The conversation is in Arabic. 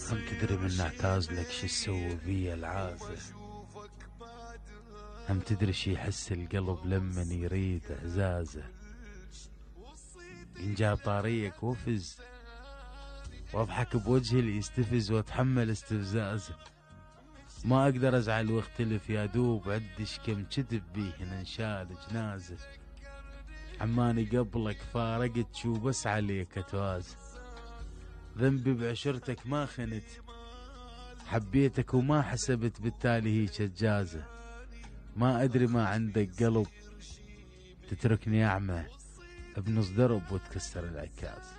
هم تدري من اعتاز لك شو تسوي بيا العازة، هم تدري شي يحس القلب لمن يريد اعزازه. انجاب طاريك وفز واضحك بوجهي اللي يستفز واتحمل استفزازه. ما اقدر ازعل واختلف يا دوب عدش كم كذب بيه ننشال جنازه. عماني قبلك فارقت شو بس عليك اتوازه. ذنبي بعشرتك ما خنت، حبيتك وما حسبت بالتالي هيك الجازة. ما ادري ما عندك قلب تتركني اعمى بنص درب وتكسر العكاز.